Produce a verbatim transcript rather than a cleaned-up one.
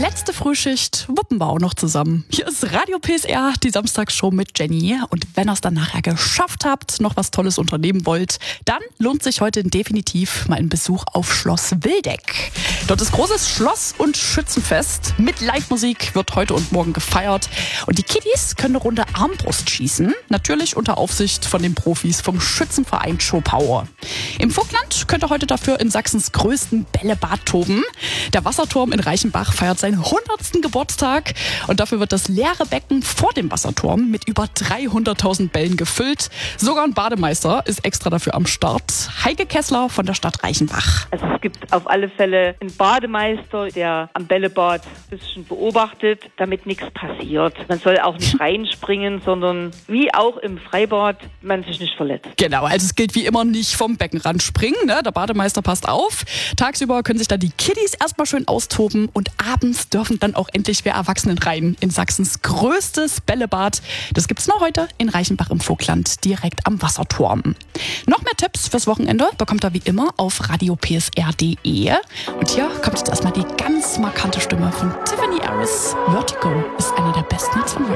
Letzte Frühschicht wuppen wir auch noch zusammen. Hier ist Radio P S R, die Samstagsshow mit Jenny. Und wenn ihr es dann nachher geschafft habt, noch was Tolles unternehmen wollt, dann lohnt sich heute definitiv mal ein Besuch auf Schloss Wildeck. Dort ist großes Schloss- und Schützenfest. Mit Live-Musik wird heute und morgen gefeiert. Und die Kiddies können eine Runde Armbrust schießen. Natürlich unter Aufsicht von den Profis vom Schützenverein Schopauer. Im Vogtland könnt ihr heute dafür in Sachsens größten Bällebad toben. Der Wasserturm in Reichenbach feiert seinen hundertsten Geburtstag. Und dafür wird das leere Becken vor dem Wasserturm mit über dreihunderttausend Bällen gefüllt. Sogar ein Bademeister ist extra dafür am Start. Heike Kessler von der Stadt Reichenbach. Also es gibt auf alle Fälle einen Bademeister, der am Bällebad ein bisschen beobachtet, damit nichts passiert. Man soll auch nicht reinspringen, sondern wie auch im Freibad, man sich nicht verletzt. Genau, also es gilt wie immer nicht vom Beckenrand springen. Ne? Der Bademeister passt auf. Tagsüber können sich dann die Kiddies erstmal schön austoben und abends dürfen dann auch endlich wir Erwachsenen rein in Sachsens größtes Bällebad. Das gibt's noch heute in Reichenbach im Vogtland, direkt am Wasserturm. Noch mehr Tipps fürs Wochenende bekommt ihr wie immer auf radio p s r punkt d e. Und hier kommt jetzt erstmal die ganz markante Stimme von Tiffany Harris. Vertigo ist eine der besten Hits von heute.